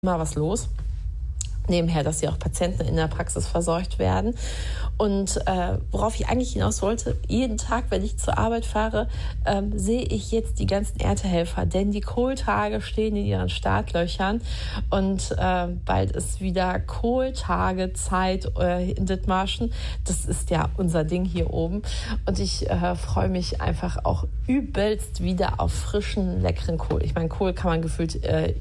immer was los. Nebenher, dass sie auch Patienten in der Praxis versorgt werden. Und worauf ich eigentlich hinaus wollte, jeden Tag, wenn ich zur Arbeit fahre, sehe ich jetzt die ganzen Erntehelfer, denn die Kohltage stehen in ihren Startlöchern und bald ist wieder Kohltagezeit in Dithmarschen. Das ist ja unser Ding hier oben und ich freue mich einfach auch übelst wieder auf frischen, leckeren Kohl. Ich meine, Kohl kann man gefühlt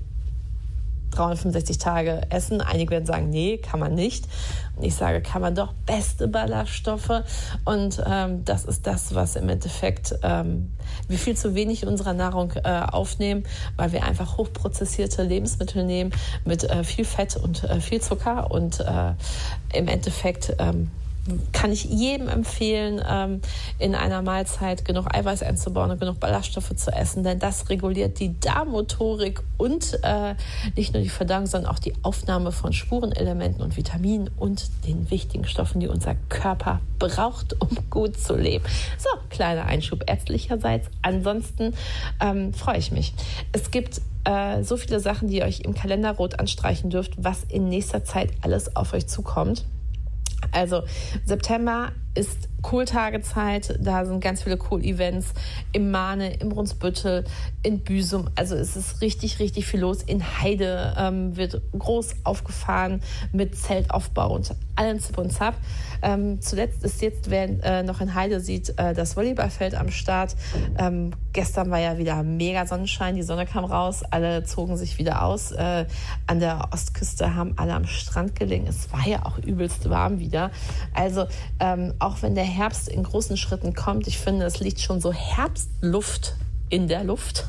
365 Tage essen. Einige werden sagen, nee, kann man nicht. Und ich sage, kann man doch, beste Ballaststoffe. Und das ist das, was im Endeffekt wir viel zu wenig in unserer Nahrung aufnehmen, weil wir einfach hochprozessierte Lebensmittel nehmen mit viel Fett und viel Zucker. Und im Endeffekt kann ich jedem empfehlen, in einer Mahlzeit genug Eiweiß einzubauen und genug Ballaststoffe zu essen, denn das reguliert die Darmmotorik und nicht nur die Verdauung, sondern auch die Aufnahme von Spurenelementen und Vitaminen und den wichtigen Stoffen, die unser Körper braucht, um gut zu leben. So, kleiner Einschub ärztlicherseits. Ansonsten freue ich mich. Es gibt so viele Sachen, die ihr euch im Kalender rot anstreichen dürft, was in nächster Zeit alles auf euch zukommt. Also September ist Kohltagezeit, da sind ganz viele Kohl-Events im Mahne, im Brunsbüttel, in Büsum. Also es ist richtig, richtig viel los. In Heide wird groß aufgefahren mit Zeltaufbau und allem Zip und Zap. Zuletzt ist jetzt, wer noch in Heide sieht, das Volleyballfeld am Start. Gestern war ja wieder mega Sonnenschein, die Sonne kam raus, alle zogen sich wieder aus. An der Ostküste haben alle am Strand gelegen. Es war ja auch übelst warm wieder. Also auch wenn der Herbst in großen Schritten kommt, ich finde, es liegt schon so Herbstluft in der Luft.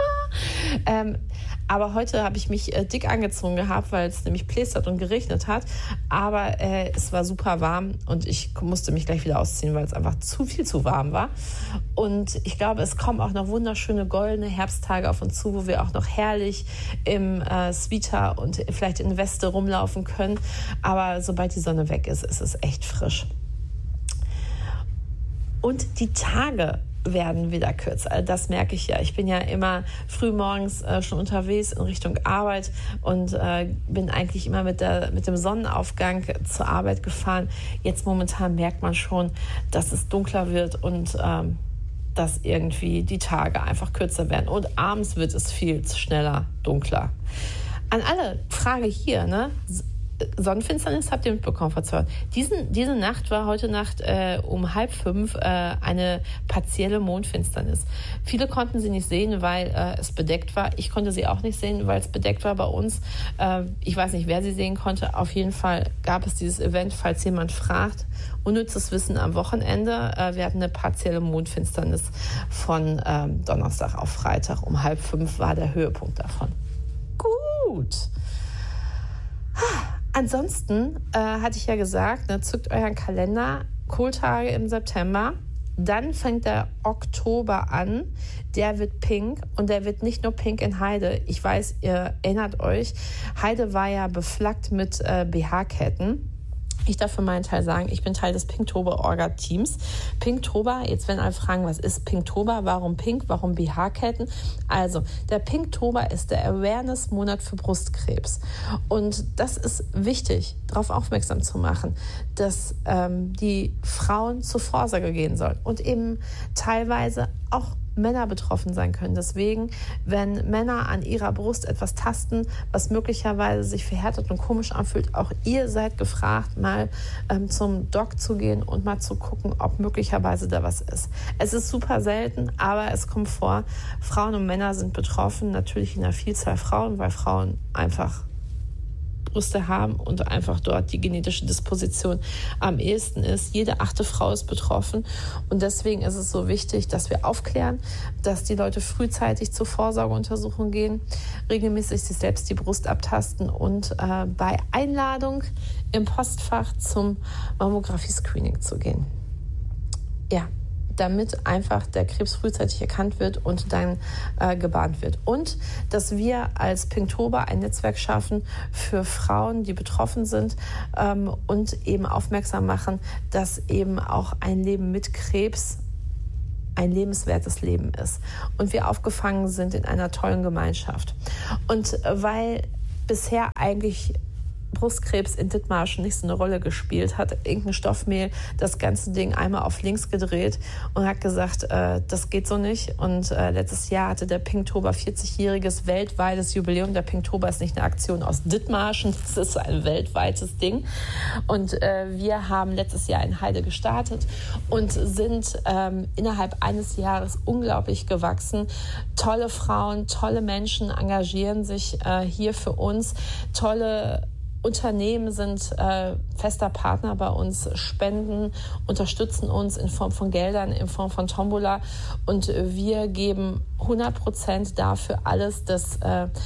Aber heute habe ich mich dick angezogen gehabt, weil es nämlich plästert und geregnet hat. Aber es war super warm und ich musste mich gleich wieder ausziehen, weil es einfach viel zu warm war. Und ich glaube, es kommen auch noch wunderschöne goldene Herbsttage auf uns zu, wo wir auch noch herrlich im Sweater und vielleicht in Weste rumlaufen können. Aber sobald die Sonne weg ist, ist es echt frisch. Und die Tage werden wieder kürzer. Also das merke ich ja. Ich bin ja immer früh morgens schon unterwegs in Richtung Arbeit und bin eigentlich immer mit dem Sonnenaufgang zur Arbeit gefahren. Jetzt momentan merkt man schon, dass es dunkler wird und dass irgendwie die Tage einfach kürzer werden. Und abends wird es viel schneller dunkler. An alle, Frage hier, ne? Sonnenfinsternis habt ihr mitbekommen vor 2 Jahren. Diese Nacht war heute Nacht um 4:30 eine partielle Mondfinsternis. Viele konnten sie nicht sehen, weil es bedeckt war. Ich konnte sie auch nicht sehen, weil es bedeckt war bei uns. Ich weiß nicht, wer sie sehen konnte. Auf jeden Fall gab es dieses Event, falls jemand fragt. Unnützes Wissen am Wochenende. Wir hatten eine partielle Mondfinsternis von Donnerstag auf Freitag. Um 4:30 war der Höhepunkt davon. Gut. Ansonsten hatte ich ja gesagt, ne, zückt euren Kalender, Kohltage im September, dann fängt der Oktober an, der wird pink und der wird nicht nur pink in Heide. Ich weiß, ihr erinnert euch, Heide war ja beflaggt mit BH-Ketten. Ich darf für meinen Teil sagen, ich bin Teil des Pinktober-Orga-Teams. Pinktober, jetzt werden alle fragen, was ist Pinktober? Warum Pink? Warum BH-Ketten? Also, der Pinktober ist der Awareness-Monat für Brustkrebs. Und das ist wichtig, darauf aufmerksam zu machen, dass die Frauen zur Vorsorge gehen sollen und eben teilweise auch Männer betroffen sein können. Deswegen, wenn Männer an ihrer Brust etwas tasten, was möglicherweise sich verhärtet und komisch anfühlt, auch ihr seid gefragt, mal zum Doc zu gehen und mal zu gucken, ob möglicherweise da was ist. Es ist super selten, aber es kommt vor. Frauen und Männer sind betroffen, natürlich in einer Vielzahl Frauen, weil Frauen einfach Brüste haben und einfach dort die genetische Disposition am ehesten ist. Jede 8. Frau ist betroffen und deswegen ist es so wichtig, dass wir aufklären, dass die Leute frühzeitig zur Vorsorgeuntersuchung gehen, regelmäßig sich selbst die Brust abtasten und bei Einladung im Postfach zum Mammographie-Screening zu gehen. Ja, damit einfach der Krebs frühzeitig erkannt wird und dann gebahnt wird. Und dass wir als Pinktober ein Netzwerk schaffen für Frauen, die betroffen sind und eben aufmerksam machen, dass eben auch ein Leben mit Krebs ein lebenswertes Leben ist und wir aufgefangen sind in einer tollen Gemeinschaft. Und weil bisher eigentlich Brustkrebs in Dithmarschen nicht so eine Rolle gespielt hat. Irgendein Stoffmehl das ganze Ding einmal auf links gedreht und hat gesagt, das geht so nicht. Und letztes Jahr hatte der Pinktober 40-jähriges weltweites Jubiläum. Der Pinktober ist nicht eine Aktion aus Dithmarschen, das ist ein weltweites Ding. Und wir haben letztes Jahr in Heide gestartet und sind innerhalb eines Jahres unglaublich gewachsen. Tolle Frauen, tolle Menschen engagieren sich hier für uns. Tolle Unternehmen sind fester Partner bei uns, spenden, unterstützen uns in Form von Geldern, in Form von Tombola und wir geben 100% dafür alles, dass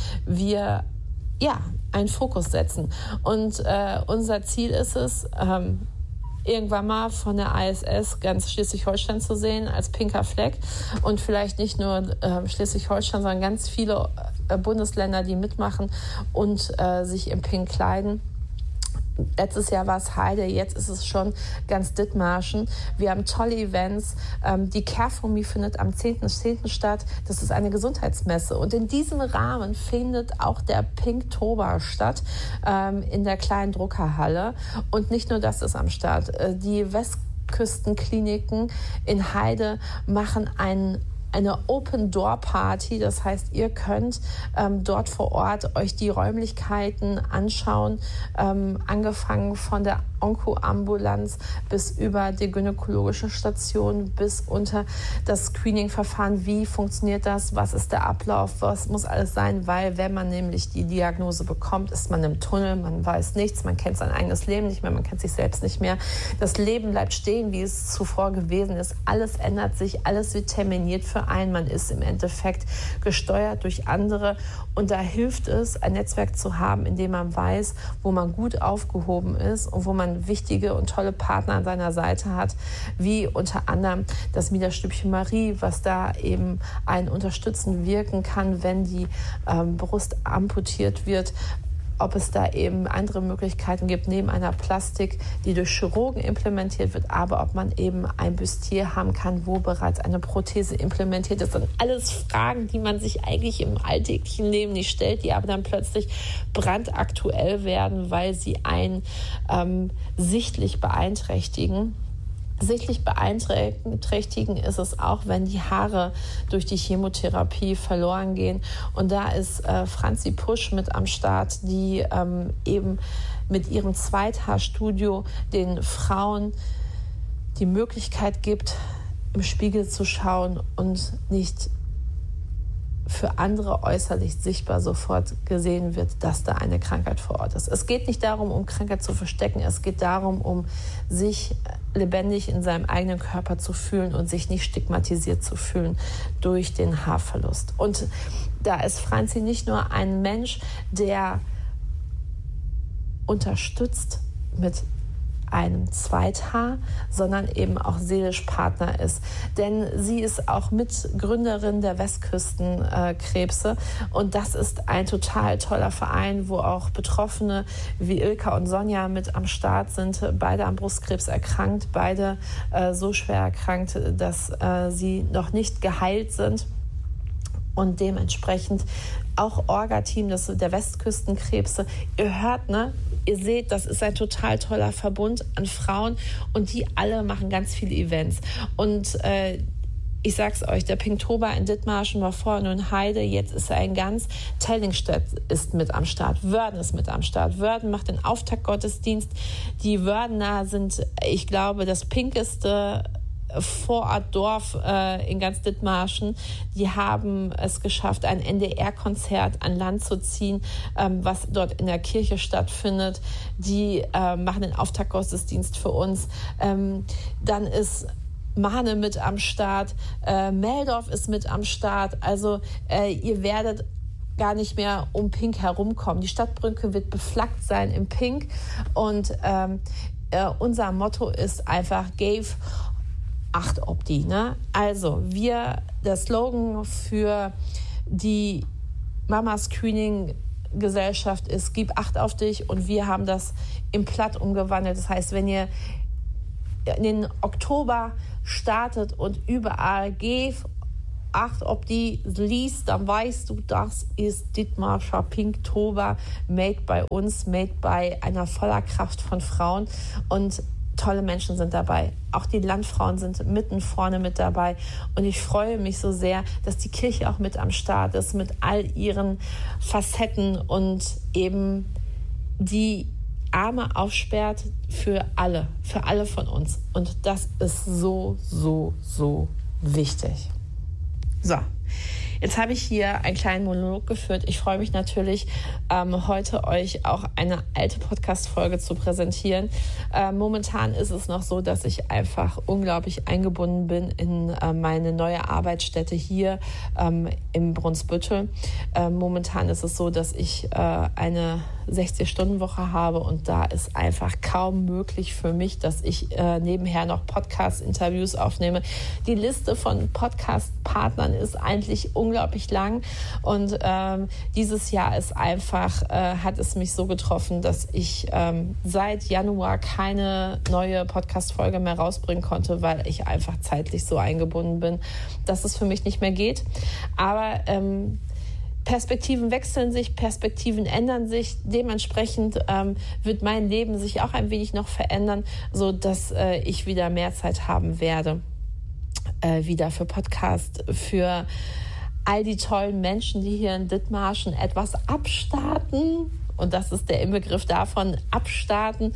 wir einen Fokus setzen. Und unser Ziel ist es, irgendwann mal von der ISS ganz Schleswig-Holstein zu sehen als pinker Fleck und vielleicht nicht nur Schleswig-Holstein, sondern ganz viele Bundesländer, die mitmachen und sich im Pink kleiden. Letztes Jahr war es Heide, jetzt ist es schon ganz Dithmarschen. Wir haben tolle Events. Die Care for Me findet am 10.10. statt. Das ist eine Gesundheitsmesse. Und in diesem Rahmen findet auch der Pinktober statt in der kleinen Druckerhalle. Und nicht nur das ist am Start. Die Westküstenkliniken in Heide machen eine Open-Door-Party, das heißt, ihr könnt dort vor Ort euch die Räumlichkeiten anschauen, angefangen von der Onkoambulanz bis über die gynäkologische Station, bis unter das Screening-Verfahren. Wie funktioniert das? Was ist der Ablauf? Was muss alles sein? Weil wenn man nämlich die Diagnose bekommt, ist man im Tunnel, man weiß nichts, man kennt sein eigenes Leben nicht mehr, man kennt sich selbst nicht mehr. Das Leben bleibt stehen, wie es zuvor gewesen ist. Alles ändert sich, alles wird terminiert für einen. Man ist im Endeffekt gesteuert durch andere und da hilft es, ein Netzwerk zu haben, in dem man weiß, wo man gut aufgehoben ist und wo man wichtige und tolle Partner an seiner Seite hat, wie unter anderem das Miederstübchen Marie, was da eben einen unterstützend wirken kann, wenn die Brust amputiert wird. Ob es da eben andere Möglichkeiten gibt, neben einer Plastik, die durch Chirurgen implementiert wird, aber ob man eben ein Bustier haben kann, wo bereits eine Prothese implementiert ist. Das sind alles Fragen, die man sich eigentlich im alltäglichen Leben nicht stellt, die aber dann plötzlich brandaktuell werden, weil sie einen sichtlich beeinträchtigen. Sichtlich beeinträchtigen ist es auch, wenn die Haare durch die Chemotherapie verloren gehen. Und da ist Franzi Pusch mit am Start, die eben mit ihrem Zweithaarstudio den Frauen die Möglichkeit gibt, im Spiegel zu schauen und nicht für andere äußerlich sichtbar sofort gesehen wird, dass da eine Krankheit vor Ort ist. Es geht nicht darum, um Krankheit zu verstecken, es geht darum, um sich lebendig in seinem eigenen Körper zu fühlen und sich nicht stigmatisiert zu fühlen durch den Haarverlust. Und da ist Franzi nicht nur ein Mensch, der unterstützt mit einem Zweithaar, sondern eben auch seelisch Partner ist. Denn sie ist auch Mitgründerin der Westküstenkrebse und das ist ein total toller Verein, wo auch Betroffene wie Ilka und Sonja mit am Start sind, beide am Brustkrebs erkrankt, beide so schwer erkrankt, dass sie noch nicht geheilt sind. Und dementsprechend auch Orga-Team der Westküstenkrebse. Ihr hört, ne? Ihr seht, das ist ein total toller Verbund an Frauen und die alle machen ganz viele Events. Und ich sag's euch, der Pinktober in Dithmarschen war vorher nur in Heide, jetzt ist er ein ganz. Tellingstedt ist mit am Start, Wörden ist mit am Start. Wörden macht den Auftaktgottesdienst. Die Wördener sind, ich glaube, das pinkeste Vorortdorf in ganz Dithmarschen. Die haben es geschafft, ein NDR-Konzert an Land zu ziehen, was dort in der Kirche stattfindet. Die machen den Auftaktgottesdienst für uns. Dann ist Mahne mit am Start, Meldorf ist mit am Start. Also ihr werdet gar nicht mehr um Pink herumkommen. Die Stadtbrücke wird beflaggt sein im Pink und unser Motto ist einfach Gave Acht ob die, ne? Also der Slogan für die Mama Screening Gesellschaft ist, gib Acht auf dich, und wir haben das in Platt umgewandelt. Das heißt, wenn ihr in den Oktober startet und überall Ach, ob die liest, dann weißt du, das ist Dithmarscher Pinktober, made bei uns, made bei einer voller Kraft von Frauen und tolle Menschen sind dabei. Auch die Landfrauen sind mitten vorne mit dabei und ich freue mich so sehr, dass die Kirche auch mit am Start ist, mit all ihren Facetten und eben die Arme aufsperrt für alle von uns und das ist so, so, so wichtig. So, jetzt habe ich hier einen kleinen Monolog geführt. Ich freue mich natürlich, heute euch auch eine alte Podcast-Folge zu präsentieren. Momentan ist es noch so, dass ich einfach unglaublich eingebunden bin in meine neue Arbeitsstätte hier im Brunsbüttel. Momentan ist es so, dass ich eine 60-Stunden-Woche habe und da ist einfach kaum möglich für mich, dass ich nebenher noch Podcast-Interviews aufnehme. Die Liste von Podcast-Partnern ist eigentlich unglaublich lang und dieses Jahr ist einfach, hat es mich so getroffen, dass ich seit Januar keine neue Podcast-Folge mehr rausbringen konnte, weil ich einfach zeitlich so eingebunden bin, dass es für mich nicht mehr geht. Aber Perspektiven wechseln sich, Perspektiven ändern sich. Dementsprechend wird mein Leben sich auch ein wenig noch verändern, sodass ich wieder mehr Zeit haben werde, wieder für Podcast, für all die tollen Menschen, die hier in Dithmarschen etwas abstarten. Und das ist der Inbegriff davon, abstarten.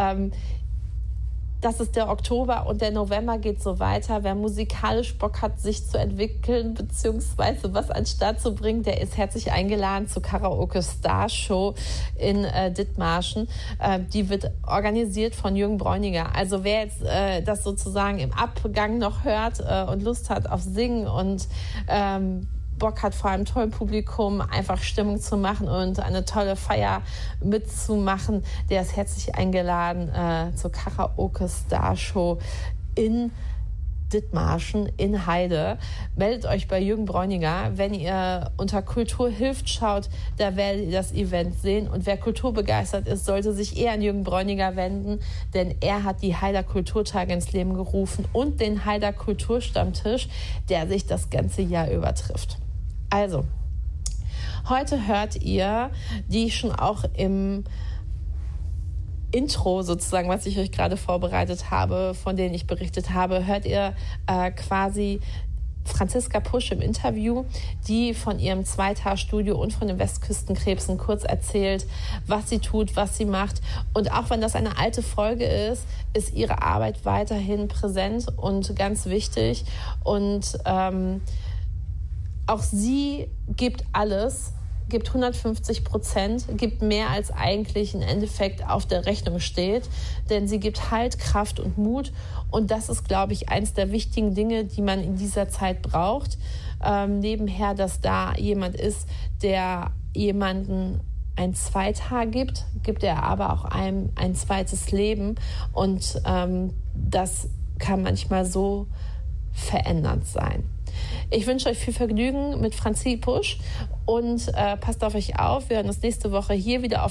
Das ist der Oktober und der November geht so weiter. Wer musikalisch Bock hat, sich zu entwickeln beziehungsweise was an den Start zu bringen, der ist herzlich eingeladen zur Karaoke Star Show in Dithmarschen. Die wird organisiert von Jürgen Bräuniger. Also wer jetzt das sozusagen im Abgang noch hört und Lust hat auf Singen und Bock hat, vor einem tollen Publikum einfach Stimmung zu machen und eine tolle Feier mitzumachen, der ist herzlich eingeladen zur Karaoke Star Show in Dithmarschen in Heide. Meldet euch bei Jürgen Bräuniger. Wenn ihr unter Kultur hilft schaut, da werdet ihr das Event sehen. Und wer kulturbegeistert ist, sollte sich eher an Jürgen Bräuniger wenden, denn er hat die Heider Kulturtage ins Leben gerufen und den Heider Kulturstammtisch, der sich das ganze Jahr übertrifft. Also, heute hört ihr, die schon auch im Intro sozusagen, was ich euch gerade vorbereitet habe, von denen ich berichtet habe, hört ihr quasi Franziska Pusch im Interview, die von ihrem 2-Tage-Studio und von den Westküstenkrebsen kurz erzählt, was sie tut, was sie macht. Und auch wenn das eine alte Folge ist, ist ihre Arbeit weiterhin präsent und ganz wichtig. Und auch sie gibt alles, gibt 150%, gibt mehr als eigentlich im Endeffekt auf der Rechnung steht, denn sie gibt Halt, Kraft und Mut und das ist, glaube ich, eins der wichtigen Dinge, die man in dieser Zeit braucht. Nebenher, dass da jemand ist, der jemanden ein Zweitag gibt er aber auch einem ein zweites Leben und das kann manchmal so verändernd sein. Ich wünsche euch viel Vergnügen mit Franzi Pusch und passt auf euch auf. Wir hören uns nächste Woche hier wieder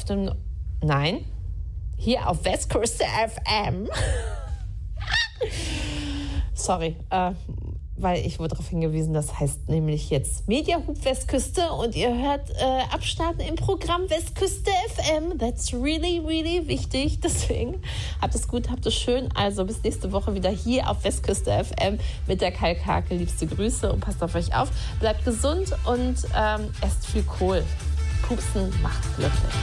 hier auf Westküste FM. Sorry, weil ich wurde darauf hingewiesen, das heißt nämlich jetzt Mediahub Westküste und ihr hört Abstarten im Programm Westküste FM. That's really, really wichtig. Deswegen habt es gut, habt es schön. Also bis nächste Woche wieder hier auf Westküste FM mit der Kalkake. Liebste Grüße und passt auf euch auf. Bleibt gesund und esst viel Kohl. Pupsen macht glücklich.